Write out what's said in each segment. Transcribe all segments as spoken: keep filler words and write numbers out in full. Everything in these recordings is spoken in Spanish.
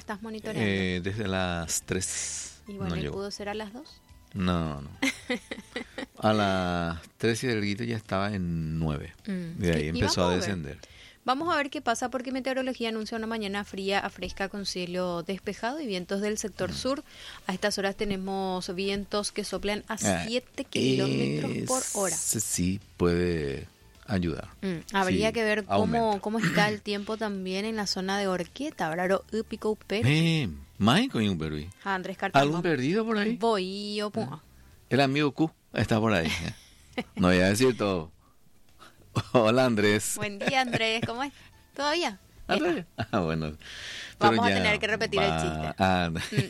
estás monitoreando? Eh, desde las tres. Y bueno, no ¿y llegó. pudo ser a las dos? No, no. A las tres y algo ya estaba en nueve. Mm. De ahí Y- y empezó a vamos a ver. descender. Vamos a ver qué pasa porque Meteorología anuncia una mañana fría a fresca con cielo despejado y vientos del sector sur. A estas horas tenemos vientos que soplan a Ah, siete kilómetros por hora. ese sí puede ayudar. Mm, Habría Sí, que ver cómo, aumenta. cómo está el tiempo también en la zona de Orqueta. Habrá upico upe. Eh, Mai con un perdi. Andrés ¿Algún Cartamón. perdido por ahí? Voy yo, pum. El amigo Q está por ahí. eh. No voy a decir todo. Hola, Andrés. Buen día, Andrés. ¿Cómo es? ¿Todavía? Ah, Eh, todavía. Ah, bueno. Vamos Pero a ya tener que repetir el va- chiste. Ah,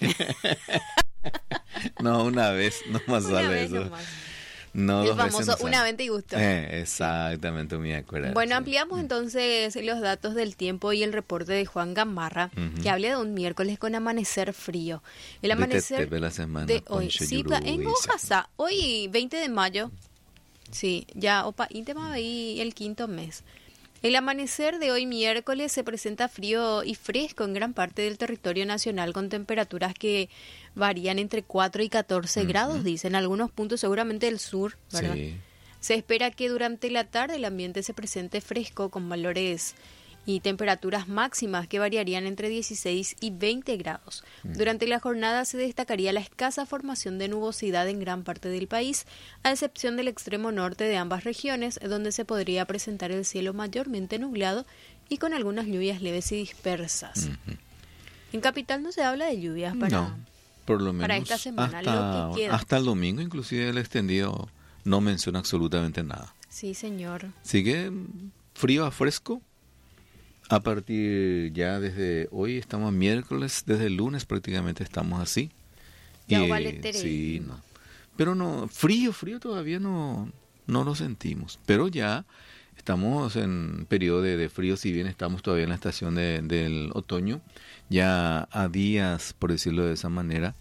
no, una vez no más Una sale vez eso. nomás. No, El dos veces famoso no sale. una vez y gusto. Eh, exactamente, me acuerdo. Bueno, sí. ampliamos entonces los datos del tiempo y el reporte de Juan Gamarra, Ujú. que habla de un miércoles con amanecer frío. El De amanecer Tetepe la semana de con hoy. Sí, Shoyuru pa- en y Oaxaca, hoy veinte de mayo. Sí, ya, opa, íntima ahí el quinto mes. El amanecer de hoy miércoles se presenta frío y fresco en gran parte del territorio nacional con temperaturas que varían entre cuatro y catorce Ujú. grados, dicen algunos puntos, seguramente del sur, ¿verdad? Sí. Se espera que durante la tarde el ambiente se presente fresco con valores y temperaturas máximas que variarían entre dieciséis y veinte grados. Durante la jornada se destacaría la escasa formación de nubosidad en gran parte del país, a excepción del extremo norte de ambas regiones, donde se podría presentar el cielo mayormente nublado y con algunas lluvias leves y dispersas. Ujú. En Capital no se habla de lluvias para... No, por lo menos para esta semana, hasta, lo que queda. hasta el domingo, inclusive el extendido no menciona absolutamente nada. Sí, señor. Sigue frío a fresco. A partir ya desde hoy estamos a miércoles, desde el lunes prácticamente estamos así. Ya Y, vale tere. sí, no. Pero no, frío, frío todavía no, no lo sentimos. Pero ya estamos en periodo de, de frío, si bien estamos todavía en la estación de- del otoño, ya a días, por decirlo de esa manera,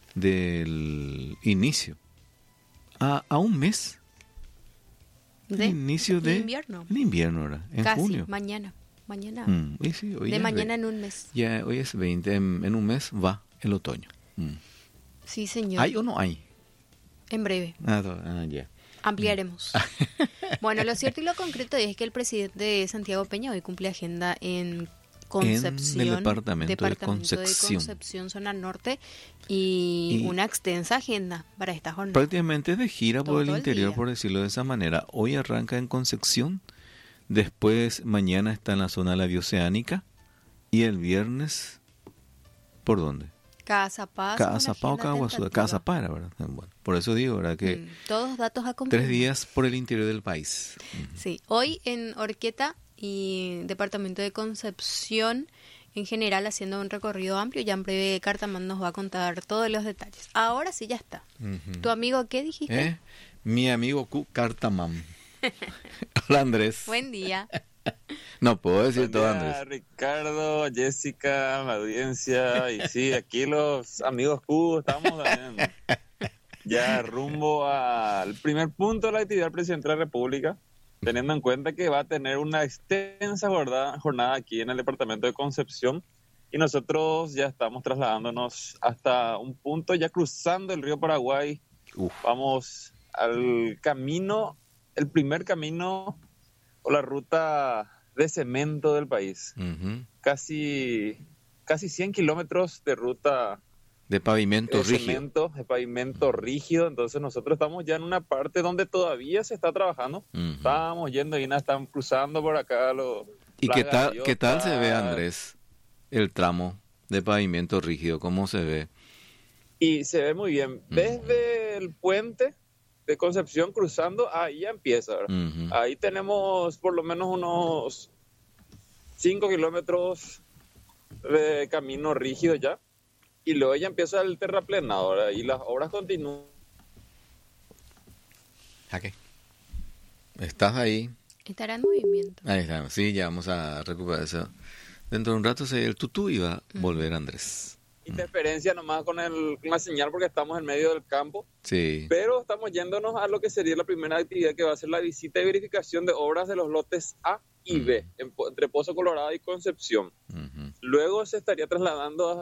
del inicio. A, a un mes. De inicio de invierno. el invierno ahora, en Casi, junio. mañana. Mañana. Mm, y sí, hoy de es mañana ve- en un mes. Ya, hoy es veinte, en, en un mes va el otoño. Mm. Sí, señor. ¿Hay o no hay? En breve. Ah, to- ah, ya. Ampliaremos. Bueno, lo cierto y lo concreto es que el presidente Santiago Peña hoy cumple agenda en Concepción, En el departamento de departamento de Concepción. Concepción, zona norte, y, Y- una extensa agenda para esta jornada. Prácticamente de gira por el Todo el interior, día. por decirlo de esa manera. Hoy arranca en Concepción, después mañana está en la zona de la bioceánica y el viernes, ¿por dónde? Casa Paz. Casapá o una agenda Caguazú, tentativa. Casapá era, ¿verdad? Bueno, por eso digo, ¿verdad? Que Mm, todos datos a tres confirmar. días por el interior del país. Sí, hoy en Orqueta y departamento de Concepción en general haciendo un recorrido amplio. Ya en breve Cartamán nos va a contar todos los detalles. Ahora sí ya está. Ujú. ¿Tu amigo qué dijiste? ¿Eh? Mi amigo Q Cartamam. Hola, Andrés. Buen día. No puedo decir Buen todo, día, Andrés. Ricardo, Jessica, la audiencia. Y sí, aquí los amigos Q estamos también ya rumbo al primer punto de la actividad del presidente de la República, teniendo en cuenta que va a tener una extensa jornada, jornada aquí en el departamento de Concepción. Y nosotros ya estamos trasladándonos hasta un punto, ya cruzando el río Paraguay. Uf. Vamos al camino, el primer camino o la ruta de cemento del país. Ujú. Casi, casi cien kilómetros de ruta De pavimento de rígido. cemento, de pavimento rígido. Entonces nosotros estamos ya en una parte donde todavía se está trabajando. Ujú. Estábamos yendo y nada, están cruzando por acá los... ¿Y las qué tal, qué tal se ve, gaviotas. Andrés, el tramo de pavimento rígido? ¿Cómo se ve? Y se ve muy bien. Desde el puente de Concepción cruzando, ahí ya empieza, ¿verdad? Ujú. Ahí tenemos por lo menos unos cinco kilómetros de camino rígido ya. Y luego ya empieza el terraplenado, ¿verdad? Y las obras continúan. Aquí. ¿Estás ahí? Estará en movimiento. Ahí está. Sí, ya vamos a recuperar eso. Dentro de un rato se, el tutú y va a volver Andrés. Interferencia nomás con, el, con la señal porque estamos en medio del campo. Sí. Pero estamos yéndonos a lo que sería la primera actividad, que va a ser la visita y verificación de obras de los lotes A y B, en Po- entre Pozo Colorado y Concepción. Ujú. Luego se estaría trasladando